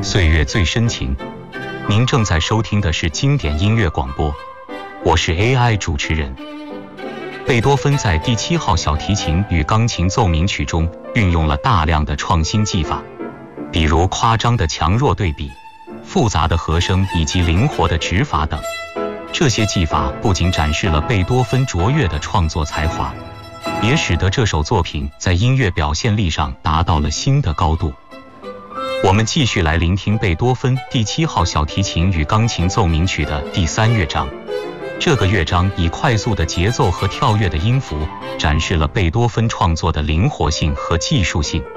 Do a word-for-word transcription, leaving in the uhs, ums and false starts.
岁月最深情。您正在收听的是经典音乐广播，我是 A I 主持人。贝多芬在第七号小提琴与钢琴奏鸣曲中运用了大量的创新技法，比如夸张的强弱对比、复杂的和声以及灵活的指法等。这些技法不仅展示了贝多芬卓越的创作才华，也使得这首作品在音乐表现力上达到了新的高度。我们继续来聆听贝多芬第七号小提琴与钢琴奏鸣曲的第三乐章。这个乐章以快速的节奏和跳跃的音符，展示了贝多芬创作的灵活性和技术性。